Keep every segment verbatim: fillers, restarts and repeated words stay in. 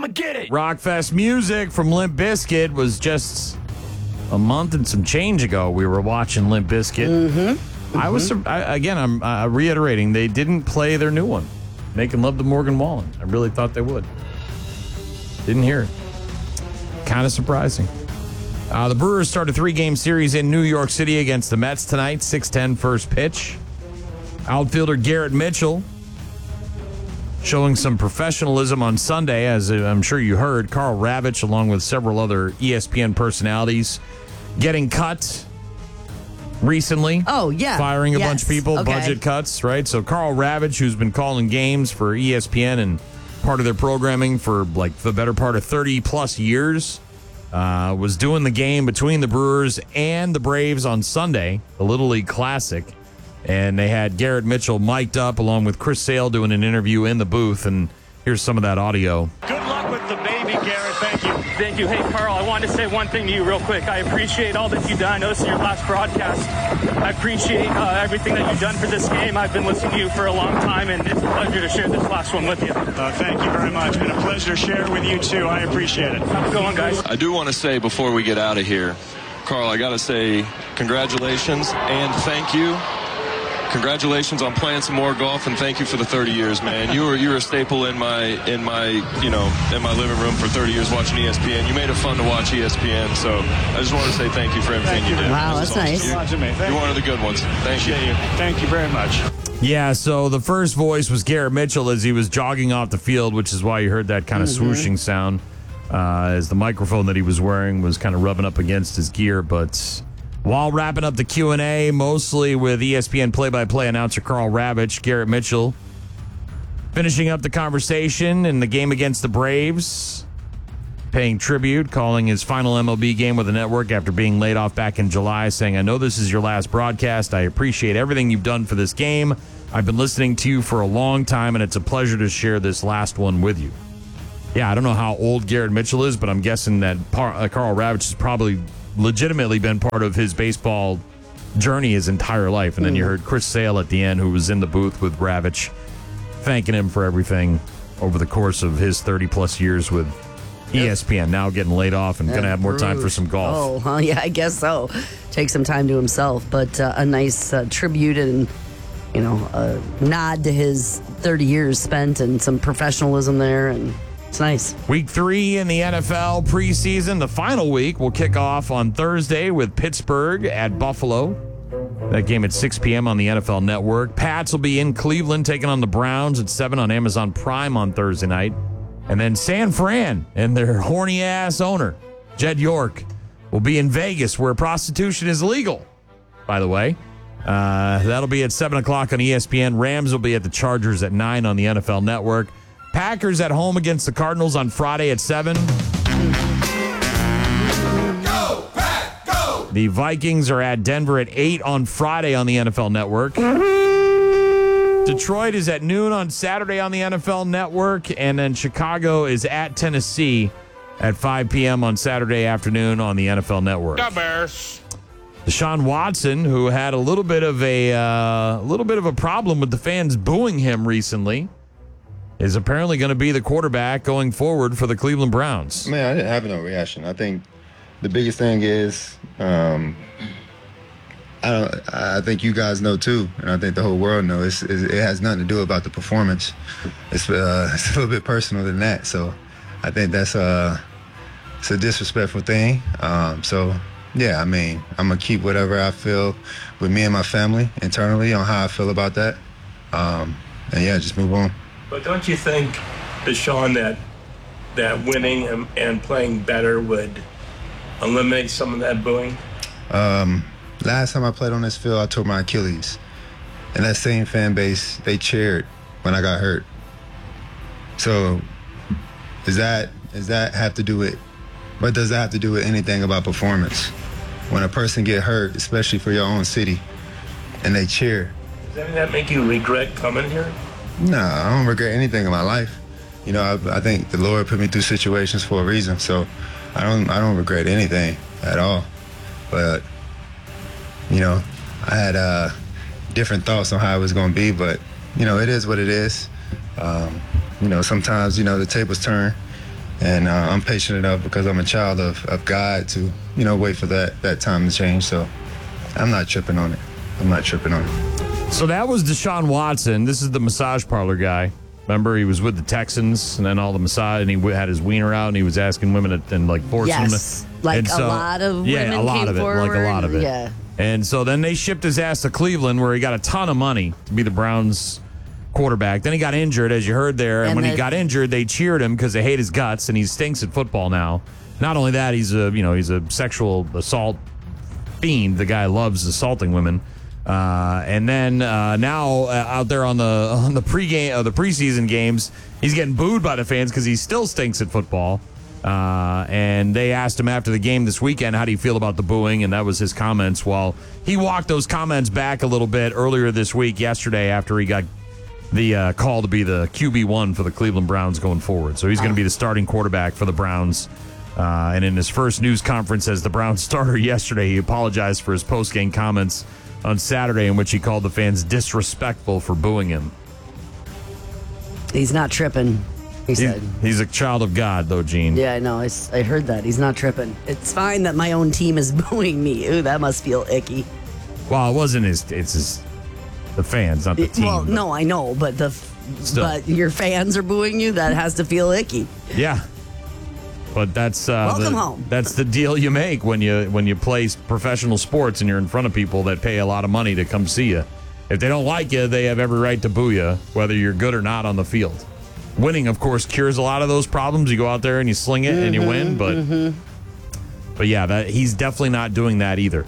get it. Rockfest music from Limp Bizkit was just a month and some change ago. We were watching Limp Bizkit. Mm-hmm. Mm-hmm. I was I, again. I'm uh, reiterating they didn't play their new one, "Making Love to Morgan Wallen." I really thought they would. Didn't hear it. Kind of surprising. Uh, the Brewers start a three-game series in New York City against the Mets tonight. six ten first pitch. Outfielder Garrett Mitchell showing some professionalism on Sunday, as I'm sure you heard. Carl Ravitch, along with several other E S P N personalities, getting cut recently. Oh, yeah. Firing a yes. bunch of people, okay. budget cuts, right? So Carl Ravitch, who's been calling games for E S P N and part of their programming for like the better part of thirty plus years, uh, was doing the game between the Brewers and the Braves on Sunday, the Little League Classic. And they had Garrett Mitchell mic'd up along with Chris Sale doing an interview in the booth. And here's some of that audio. Good luck with the baby, Garrett. Thank you. Thank you. Hey, Carl, I wanted to say one thing to you real quick. I appreciate all that you've done. I know this is your last broadcast. I appreciate uh, everything that you've done for this game. I've been listening to you for a long time, and it's a pleasure to share this last one with you. Uh, thank you very much. It's been a pleasure to share with you, too. I appreciate it. Have a good one, guys. I do want to say before we get out of here, Carl, I got to say congratulations and thank you. Congratulations on playing some more golf, and thank you for the thirty years, man. You were you were a staple in my in my you know in my living room for thirty years watching E S P N. You made it fun to watch E S P N, so I just wanted to say thank you for everything thank you did. Wow, that's awesome. nice. You, you're one of the good ones. Thank you. you. Thank you very much. Yeah, so the first voice was Garrett Mitchell as he was jogging off the field, which is why you heard that kind of mm-hmm. swooshing sound uh, as the microphone that he was wearing was kind of rubbing up against his gear, but. While wrapping up the Q and A, mostly with E S P N play-by-play announcer Carl Ravitch, Garrett Mitchell finishing up the conversation in the game against the Braves, paying tribute, calling his final M L B game with the network after being laid off back in July, saying, "I know this is your last broadcast. I appreciate everything you've done for this game. I've been listening to you for a long time, and it's a pleasure to share this last one with you." Yeah, I don't know how old Garrett Mitchell is, but I'm guessing that Par- uh, Carl Ravitch has probably legitimately been part of his baseball journey his entire life. And then you heard Chris Sale at the end, who was in the booth with Ravitch, thanking him for everything over the course of his thirty plus years with E S P N, now getting laid off and going to have more time for some golf. Oh, huh, yeah, I guess so. Take some time to himself, but uh, a nice uh, tribute and, you know, a nod to his thirty years spent and some professionalism there, and it's nice. Week three in the N F L preseason. The final week will kick off on Thursday with Pittsburgh at Buffalo. That game at six p.m. on the N F L Network. Pats will be in Cleveland taking on the Browns at seven on Amazon Prime on Thursday night. And then San Fran and their horny-ass owner, Jed York, will be in Vegas where prostitution is legal, by the way. Uh, that'll be at seven o'clock on E S P N. Rams will be at the Chargers at nine on the N F L Network. Packers at home against the Cardinals on Friday at seven. Go, Pack, go! The Vikings are at Denver at eight on Friday on the N F L Network. Detroit is at noon on Saturday on the N F L Network. And then Chicago is at Tennessee at five p.m. on Saturday afternoon on the N F L Network. The Bears. Deshaun Watson, who had a little bit of a uh, a little bit of a problem with the fans booing him recently, is apparently going to be the quarterback going forward for the Cleveland Browns. Man, I didn't have no reaction. I think the biggest thing is, um, I don't. I think you guys know too, and I think the whole world knows. It's, it has nothing to do about the performance. It's, uh, it's a little bit personal than that. So, I think that's a it's a disrespectful thing. Um, so, yeah, I mean, I'm gonna keep whatever I feel with me and my family internally on how I feel about that, um, and yeah, just move on. But don't you think, Deshaun, that that winning and, and playing better would eliminate some of that booing? Um, last time I played on this field, I tore my Achilles. And that same fan base, they cheered when I got hurt. So does that does that have to do with, what does that have to do with anything about performance? When a person get hurt, especially for your own city, and they cheer. Does that make you regret coming here? No, I don't regret anything in my life. You know, I, I think the Lord put me through situations for a reason, so I don't I don't regret anything at all. But, you know, I had uh, different thoughts on how it was going to be, but, you know, it is what it is. Um, you know, sometimes, you know, the tables turn, And uh, I'm patient enough because I'm a child of, of God to, you know, wait for that, that time to change. So I'm not tripping on it. I'm not tripping on it. So that was Deshaun Watson. This is the massage parlor guy. Remember, he was with the Texans, and then all the massage, and he had his wiener out, and he was asking women to, and like forcing yes. them. To, like and a so, lot of yeah, women a lot came of it, forward. like a lot of it. Yeah. And so then they shipped his ass to Cleveland, where he got a ton of money to be the Browns quarterback. Then he got injured, as you heard there, and, And when the, he got injured, they cheered him because they hate his guts, and he stinks at football now. Not only that, he's a you know he's a sexual assault fiend. The guy loves assaulting women. Uh, and then uh, now uh, out there on the on the pregame uh, the preseason games, he's getting booed by the fans because he still stinks at football. Uh, and they asked him after the game this weekend, how do you feel about the booing? And that was his comments. Well, he walked those comments back a little bit earlier this week, yesterday, after he got the uh, call to be the Q B one for the Cleveland Browns going forward. So he's going to be the starting quarterback for the Browns. Uh, and in his first news conference as the Browns starter yesterday, he apologized for his post-game comments on Saturday, in which he called the fans disrespectful for booing him. He's not tripping, he said. He, he's a child of God, though, Gene. Yeah, I know. I, s- I heard that. He's not tripping. It's fine that my own team is booing me. Ooh, that must feel icky. Well, it wasn't his. It's his. The fans, not the team. Well, but- no, I know, but the Still. but your fans are booing you. That has to feel icky. Yeah. But that's uh, Welcome the, home. That's the deal you make when you when you play professional sports and you're in front of people that pay a lot of money to come see you. If they don't like you, they have every right to boo you, whether you're good or not on the field. Winning, of course, cures a lot of those problems. You go out there and you sling it mm-hmm, and you win, but mm-hmm. but yeah, that he's definitely not doing that either.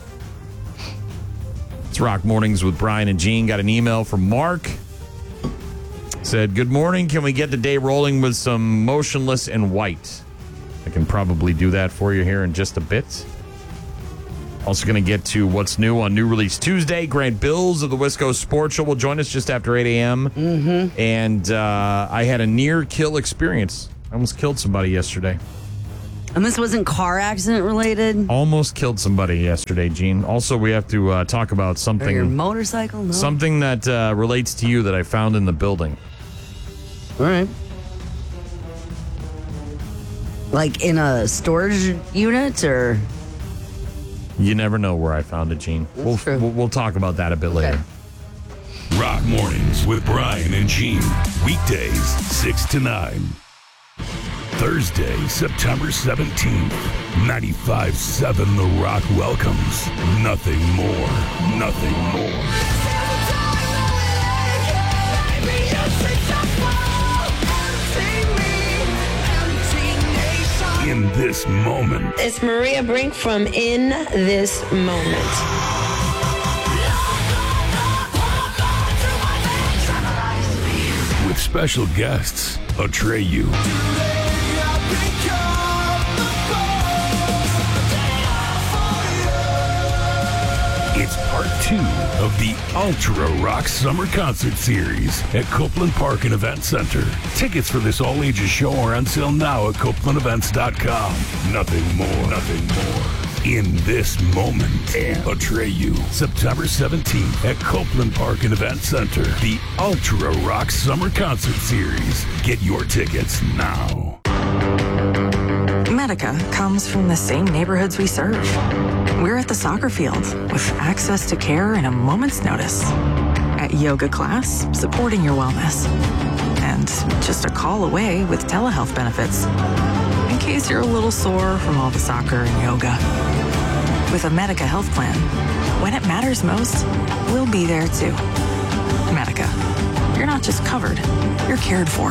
It's Rock Mornings with Brian and Gene. Got an email from Mark. Said, good morning. Can we get the day rolling with some Motionless in White? I can probably do that for you here in just a bit. Also going to get to what's new on New Release Tuesday. Grant Bills of the Wisco Sports Show will join us just after eight a.m. Mm-hmm. And uh, I had a near-kill experience. I almost killed somebody yesterday. And this wasn't car accident related? Almost killed somebody yesterday, Gene. Also, we have to uh, talk about Or something... your motorcycle? No. Something that uh, relates to you that I found in the building. All right. Like in a storage unit, or? You never know where I found it, Gene. We'll, true. we'll we'll talk about that a bit later. Rock Mornings with Brian and Gene. Weekdays, six to nine. Thursday, September seventeenth. ninety-five point seven The Rock welcomes Nothing More. Nothing More. In this moment. It's Maria Brink from In This Moment. With special guests, Atreyu. It's part two of the Ultra Rock Summer Concert Series at Copeland Park and Event Center. Tickets for this all-ages show are on sale now at copeland events dot com. Nothing more, nothing more. In This Moment, and Atreyu, September seventeenth at Copeland Park and Event Center. The Ultra Rock Summer Concert Series. Get your tickets now. Medica comes from the same neighborhoods we serve. We're at the soccer field with access to care in a moment's notice. At yoga class, supporting your wellness. And just a call away with telehealth benefits. In case you're a little sore from all the soccer and yoga. With a Medica health plan, when it matters most, we'll be there too. Medica. You're not just covered, you're cared for.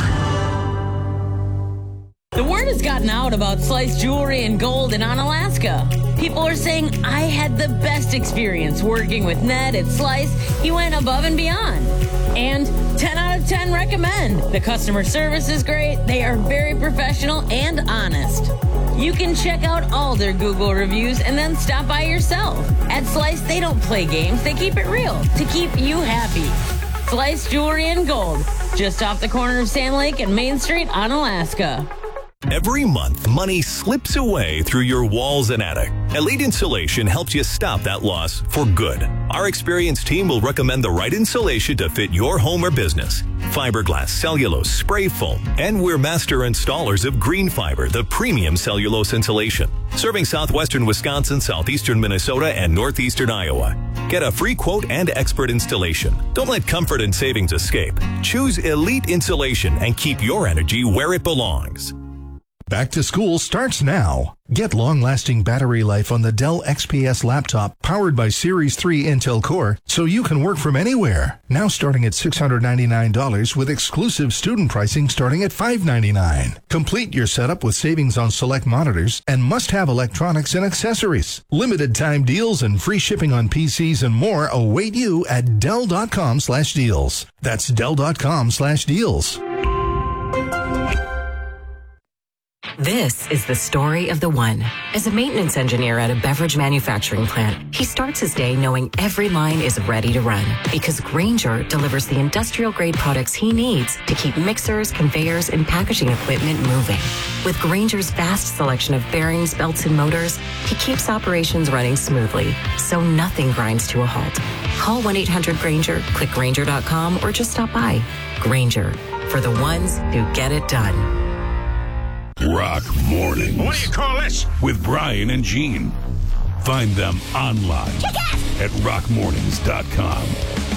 The word has gotten out about Slice Jewelry and Gold in Onalaska. People are saying I had the best experience working with Ned at Slice. He went above and beyond. And ten out of ten recommend. The customer service is great. They are very professional and honest. You can check out all their Google reviews and then stop by yourself. At Slice, they don't play games. They keep it real to keep you happy. Slice Jewelry and Gold, just off the corner of Sand Lake and Main Street, Onalaska. Every month, money slips away through your walls and attic. Elite Insulation helps you stop that loss for good. Our experienced team will recommend the right insulation to fit your home or business. Fiberglass, cellulose, spray foam, and we're master installers of Green Fiber, the premium cellulose insulation. Serving southwestern Wisconsin, southeastern Minnesota, and northeastern Iowa. Get a free quote and expert installation. Don't let comfort and savings escape. Choose Elite Insulation and keep your energy where it belongs. Back to school starts now. Get long-lasting battery life on the Dell X P S laptop powered by Series three Intel Core so you can work from anywhere. Now starting at six hundred ninety-nine dollars with exclusive student pricing starting at five hundred ninety-nine dollars. Complete your setup with savings on select monitors and must-have electronics and accessories. Limited time deals and free shipping on P Cs and more await you at Dell.com slash deals. That's Dell.com slash deals. This is the story of the one. As a maintenance engineer at a beverage manufacturing plant, he starts his day knowing every line is ready to run because Grainger delivers the industrial-grade products he needs to keep mixers, conveyors, and packaging equipment moving. With Grainger's vast selection of bearings, belts, and motors, he keeps operations running smoothly, so nothing grinds to a halt. Call one eight hundred Grainger, click Grainger dot com, or just stop by. Grainger, for the ones who get it done. Rock Mornings. What do you call this? With Brian and Gene. Find them online at rock mornings dot com.